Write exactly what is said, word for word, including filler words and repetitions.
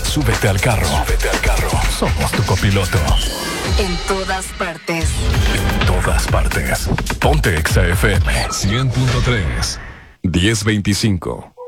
Súbete al carro. Súbete al carro. Somos tu copiloto. En todas partes. En todas partes. Ponte Exa F M. cien punto tres. diez veinticinco.